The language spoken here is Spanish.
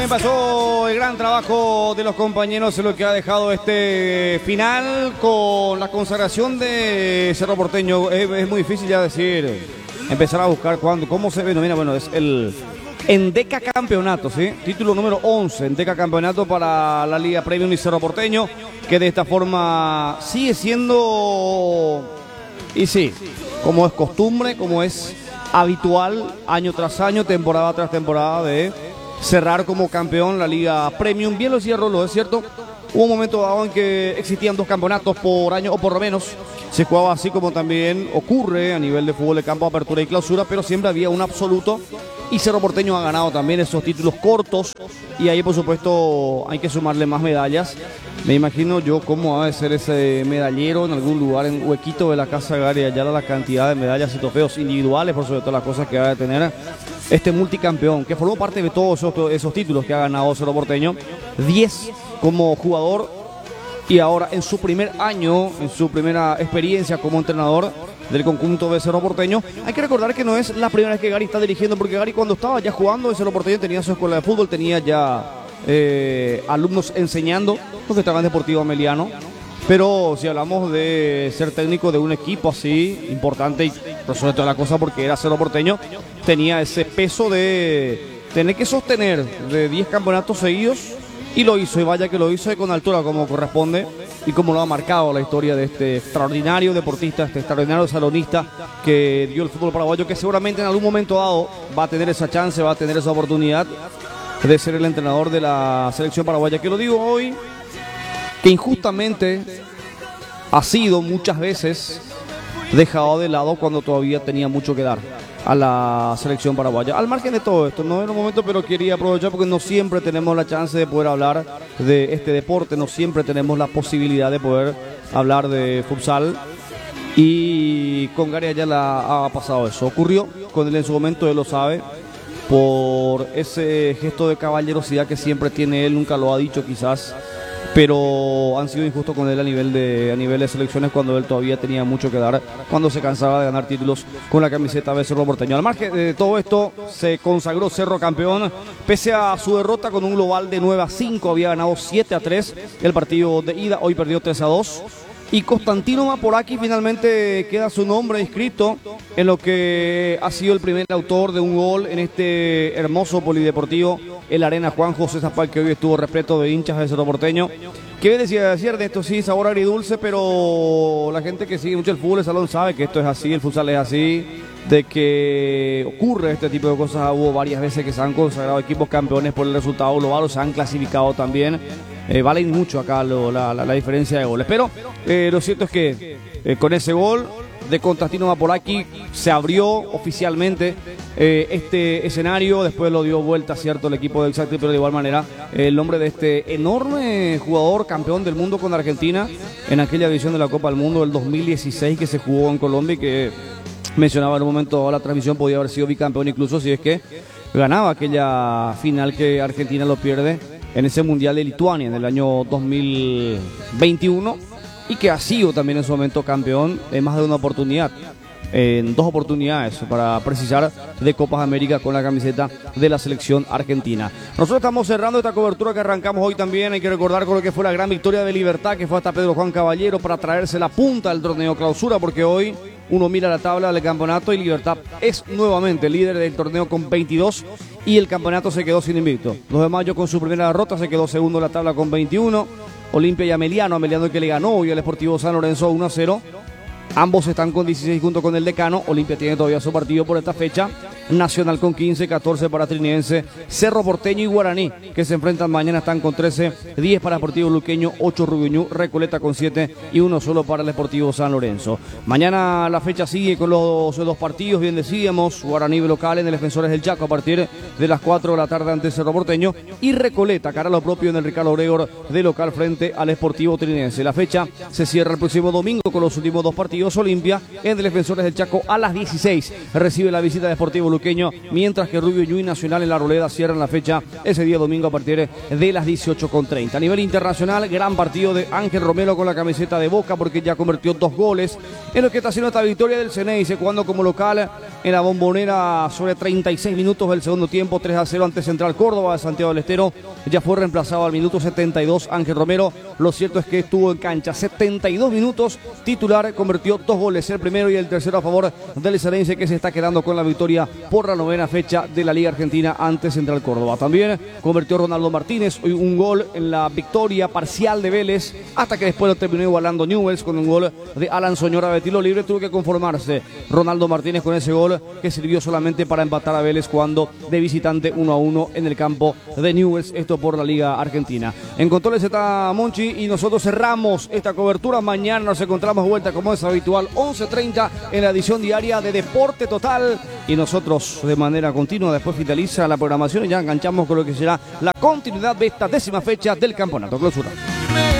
Pasó el gran trabajo de los compañeros en lo que ha dejado este final con la consagración de Cerro Porteño. Es muy difícil ya decir, empezar a buscar cómo se denomina. Bueno, es el Endeca Campeonato, ¿sí? Título número 11, Endeca Campeonato para la Liga Premium y Cerro Porteño, que de esta forma sigue siendo, y sí, como es costumbre, como es habitual, año tras año, temporada tras temporada, de cerrar como campeón la Liga Premium. Bien lo decía Rolo, es cierto, hubo un momento dado en que existían 2 campeonatos por año, o por lo menos se jugaba así como también ocurre a nivel de fútbol de campo, apertura y clausura, pero siempre había un absoluto, y Cerro Porteño ha ganado también esos títulos cortos, y ahí por supuesto hay que sumarle más medallas. Me imagino yo cómo va a ser ese medallero en algún lugar, en huequito de la Casa Gary Ayala, la cantidad de medallas y trofeos individuales, por sobre todo las cosas que va a tener este multicampeón, que formó parte de todos esos títulos que ha ganado Cerro Porteño, 10 como jugador, y ahora en su primer año, en su primera experiencia como entrenador del conjunto de Cerro Porteño. Hay que recordar que no es la primera vez que Gary está dirigiendo, porque Gary, cuando estaba ya jugando en Cerro Porteño, tenía su escuela de fútbol, tenía ya alumnos enseñando, porque estaba en Deportivo Ameliano. Pero si hablamos de ser técnico de un equipo así importante, y por sobre toda la cosa porque era Cerro Porteño, tenía ese peso de tener que sostener de 10 campeonatos seguidos, y lo hizo, y vaya que lo hizo con altura como corresponde, y como lo ha marcado la historia de este extraordinario deportista, este extraordinario salonista que dio el fútbol paraguayo, que seguramente en algún momento dado va a tener esa chance, va a tener esa oportunidad de ser el entrenador de la selección paraguaya, que lo digo hoy, que injustamente ha sido muchas veces dejado de lado cuando todavía tenía mucho que dar a la selección paraguaya. Al margen de todo esto, no era un momento, pero quería aprovechar porque no siempre tenemos la chance de poder hablar de este deporte, no siempre tenemos la posibilidad de poder hablar de futsal, y con Gary Ayala ha pasado eso. Ocurrió con él en su momento, él lo sabe, por ese gesto de caballerosidad que siempre tiene él, nunca lo ha dicho quizás, pero han sido injustos con él a nivel de selecciones, cuando él todavía tenía mucho que dar, cuando se cansaba de ganar títulos con la camiseta de Cerro Porteño. Al margen de todo esto, se consagró Cerro campeón, pese a su derrota con un global de 9-5, había ganado 7-3 el partido de ida, hoy perdió 3-2. Y Constantino Maporaki finalmente queda su nombre inscrito en lo que ha sido el primer autor de un gol en este hermoso polideportivo, el Arena Juan José Zapal, que hoy estuvo repleto de hinchas de Cerro Porteño. ¿Qué decía de esto? Sí, sabor agridulce, pero la gente que sigue mucho el fútbol de salón sabe que esto es así, el futsal es así, de que ocurre este tipo de cosas. Hubo varias veces que se han consagrado equipos campeones por el resultado global, o se han clasificado también. Valen mucho acá la diferencia de goles, pero lo cierto es que con ese gol de Constantino Maporaki se abrió oficialmente este escenario. Después lo dio vuelta, cierto, el equipo de Exacti, pero de igual manera el nombre de este enorme jugador, campeón del mundo con Argentina en aquella edición de la Copa del Mundo del 2016 que se jugó en Colombia, y que mencionaba en un momento a la transmisión, podía haber sido bicampeón incluso si es que ganaba aquella final que Argentina lo pierde en ese Mundial de Lituania en el año 2021, y que ha sido también en su momento campeón en más de una oportunidad, en 2 oportunidades para precisar, de Copas América con la camiseta de la selección argentina. Nosotros estamos cerrando esta cobertura que arrancamos hoy también. Hay que recordar con lo que fue la gran victoria de Libertad, que fue hasta Pedro Juan Caballero, para traerse la punta del torneo clausura, porque hoy uno mira la tabla del campeonato y Libertad es nuevamente líder del torneo con 22, y el campeonato se quedó sin invicto. 2 de mayo con su primera derrota se quedó segundo en la tabla con 21. Olimpia y Ameliano que le ganó hoy al Sportivo San Lorenzo 1-0. Ambos están con 16 junto con el Decano. Olimpia tiene todavía su partido por esta fecha. Nacional con 15, 14 para Trinidense, Cerro Porteño y Guaraní, que se enfrentan mañana, están con 13, 10 para Deportivo Luqueño, 8 Rubiñú, Recoleta con 7 y 1 solo para el Deportivo San Lorenzo. Mañana la fecha sigue con los 2 partidos, bien decíamos, Guaraní local en el Defensores del Chaco a partir de las 4 de la tarde ante Cerro Porteño, y Recoleta, cara a lo propio en el Ricardo Obregor de local frente al Sportivo Trinidense. La fecha se cierra el próximo domingo con los últimos 2 partidos. Olimpia en el Defensores del Chaco a las 16 recibe la visita de Deportivo luqueño, mientras que Rubio Ñu y Nacional en la Arboleda cierran la fecha ese día domingo a partir de las 18:30. A nivel internacional, gran partido de Ángel Romero con la camiseta de Boca porque ya convirtió 2 goles en lo que está haciendo esta victoria del Ceneice, jugando como local en la Bombonera sobre 36 minutos del segundo tiempo, 3-0 ante Central Córdoba de Santiago del Estero. Ya fue reemplazado al minuto 72 Ángel Romero. Lo cierto es que estuvo en cancha 72 minutos titular, convirtió 2 goles, el primero y el tercero a favor del Ceneice, que se está quedando con la victoria por la 9ª fecha de la Liga Argentina ante Central Córdoba. También convirtió Ronaldo Martínez un gol en la victoria parcial de Vélez, hasta que después lo terminó igualando Newell's con un gol de Alan Soñora de tiro libre. Tuvo que conformarse Ronaldo Martínez con ese gol que sirvió solamente para empatar a Vélez jugando de visitante 1-1 en el campo de Newell's, esto por la Liga Argentina. En controles está Monchi y nosotros cerramos esta cobertura. Mañana nos encontramos de vuelta como es habitual 11:30 en la edición diaria de Deporte Total, y nosotros de manera continua después finaliza la programación y ya enganchamos con lo que será la continuidad de esta 10ª fecha del Campeonato Clausura.